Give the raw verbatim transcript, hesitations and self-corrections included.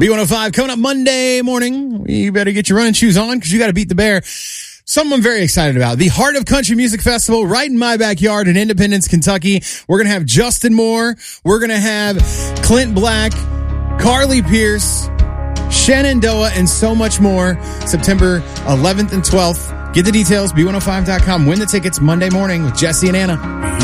B one oh five coming up Monday morning. You better get your running shoes on because you got to beat the bear. Something I'm very excited about. The Heart of Country Music Festival right in my backyard in Independence, Kentucky. We're going to have Justin Moore. We're going to have Clint Black, Carly Pierce, Shenandoah, and so much more. September eleventh and twelfth. Get the details, B one oh five dot com. Win the tickets Monday morning with Jesse and Anna.